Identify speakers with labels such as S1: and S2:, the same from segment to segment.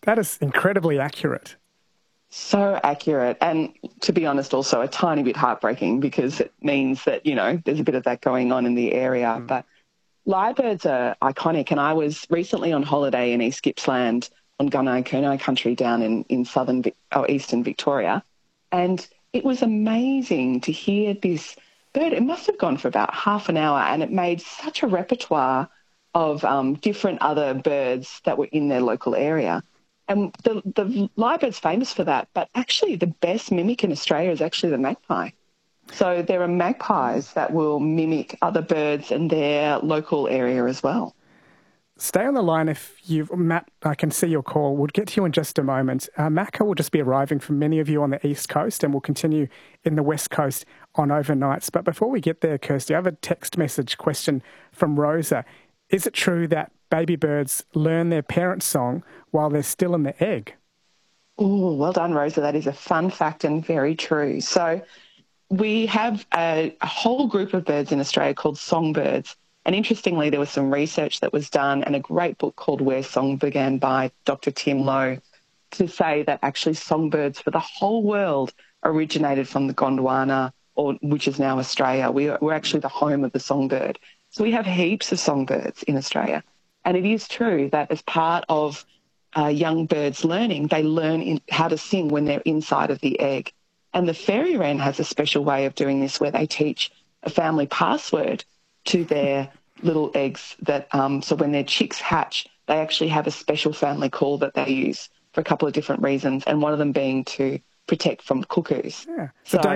S1: That is incredibly accurate.
S2: So accurate. And to be honest, also a tiny bit heartbreaking because it means that, there's a bit of that going on in the area. But lyrebirds are iconic. And I was recently on holiday in East Gippsland on Gunai Kurnai country down in eastern Victoria. And it was amazing to hear this bird. It must have gone for about half an hour, and it made such a repertoire of different other birds that were in their local area. And the lyrebird's famous for that, but actually the best mimic in Australia is actually the magpie. So there are magpies that will mimic other birds in their local area as well.
S1: Stay on the line Matt, I can see your call. We'll get to you in just a moment. Macca will just be arriving for many of you on the East Coast, and we'll continue in the West Coast on overnights. But before we get there, Kirsty, I have a text message question from Rosa. Is it true that baby birds learn their parents' song while they're still in the egg?
S2: Oh, well done, Rosa. That is a fun fact and very true. So we have a whole group of birds in Australia called songbirds. And interestingly, there was some research that was done and a great book called Where Song Began by Dr. Tim Lowe to say that actually songbirds for the whole world originated from the Gondwana, which is now Australia. We're actually the home of the songbird. So we have heaps of songbirds in Australia. And it is true that as part of young birds learning, they learn how to sing when they're inside of the egg. And the fairy wren has a special way of doing this where they teach a family password to their little eggs that so when their chicks hatch, they actually have a special family call that they use for a couple of different reasons, and one of them being to protect from cuckoos.
S1: Yeah.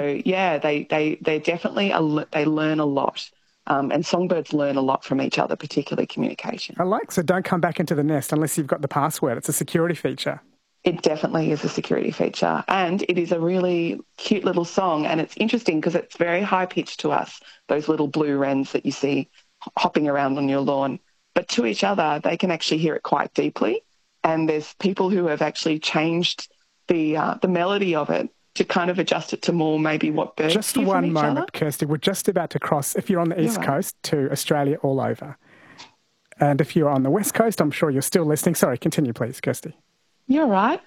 S2: They definitely they learn a lot. And songbirds learn a lot from each other, particularly communication.
S1: So don't come back into the nest unless you've got the password. It's a security feature.
S2: It definitely is a security feature, and it is a really cute little song, and it's interesting because it's very high-pitched to us, those little blue wrens that you see hopping around on your lawn. But to each other, they can actually hear it quite deeply, and there's people who have actually changed the melody of it to kind of adjust it to more maybe what birds
S1: Just
S2: hear
S1: one
S2: from each
S1: moment,
S2: other.
S1: Kirsty. We're just about to cross, if you're on the East Coast, to Australia all over. And if you're on the West Coast, I'm sure you're still listening. Sorry, continue, please, Kirsty.
S2: You're right.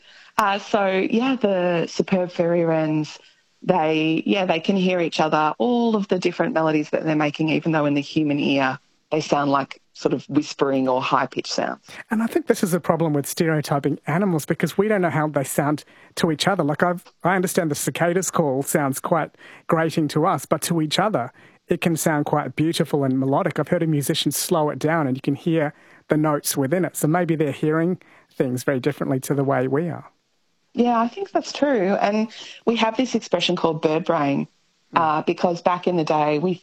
S2: The superb fairy wrens, they can hear each other, all of the different melodies that they're making, even though in the human ear they sound like sort of whispering or high-pitched sounds.
S1: And I think this is a problem with stereotyping animals because we don't know how they sound to each other. Like I understand the cicada's call sounds quite grating to us, but to each other it can sound quite beautiful and melodic. I've heard a musician slow it down and you can hear the notes within it. So maybe they're hearing things very differently to the way we are.
S2: Yeah, I think that's true. And we have this expression called bird brain because back in the day we